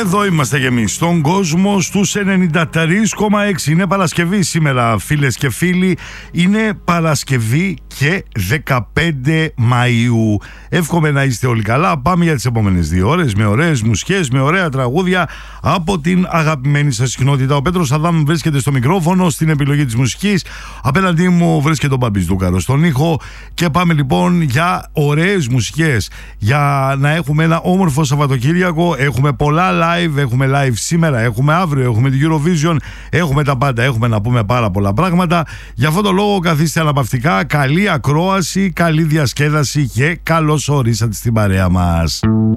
Εδώ είμαστε κι εμείς, στον κόσμο στους 93,6. Είναι Παρασκευή σήμερα, φίλες και φίλοι. Είναι Παρασκευή και 15 Μαΐου. Εύχομαι να είστε όλοι καλά. Πάμε για τις επόμενες 2 ώρες με ωραίες μουσικές, με ωραία τραγούδια από την αγαπημένη σας συχνότητα. Ο Πέτρος Αδάμ βρίσκεται στο μικρόφωνο, στην επιλογή της μουσικής. Απέναντί μου βρίσκεται ο Μπαμπής Δούκαρος στον ήχο. Και πάμε λοιπόν για ωραίες μουσικές, για να έχουμε ένα όμορφο Σαββατοκύριακο. Έχουμε πολλά live, έχουμε live σήμερα, έχουμε αύριο, έχουμε την Eurovision, έχουμε τα πάντα, έχουμε να πούμε πάρα πολλά πράγματα. Γι' αυτόν τον λόγο καθίστε αναπαυτικά, καλή ακρόαση, καλή διασκέδαση και καλώς ορίσατε στην παρέα μας.